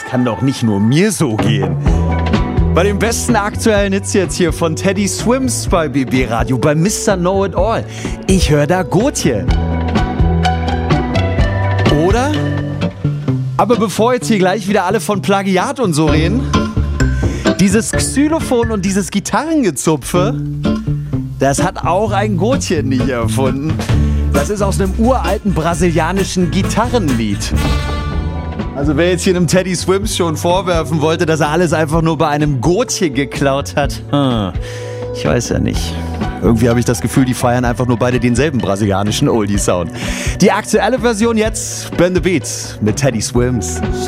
kann doch nicht nur mir so gehen. Bei dem besten aktuellen Hits jetzt hier von Teddy Swims bei BB Radio, bei Mr. Know It All. Ich höre da Gotje. Oder? Aber bevor jetzt hier gleich wieder alle von Plagiat und so reden, dieses Xylophon und dieses Gitarrengezupfe, das hat auch ein Gotje nicht erfunden. Das ist aus einem uralten brasilianischen Gitarrenlied. Also wer jetzt hier einem Teddy Swims schon vorwerfen wollte, dass er alles einfach nur bei einem Gotje geklaut hat, ich weiß ja nicht. Irgendwie habe ich das Gefühl, die feiern einfach nur beide denselben brasilianischen Oldie-Sound. Die aktuelle Version jetzt, Burn the Beat mit Teddy Swims.